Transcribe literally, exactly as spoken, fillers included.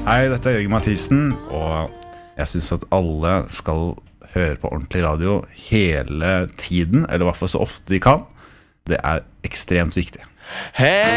Hei, dette er Jørgen Mathisen, og jeg synes at alle skal høre på ordentlig radio hele tiden, eller i hvert fall så ofte de kan. Det er ekstremt viktig. Hey!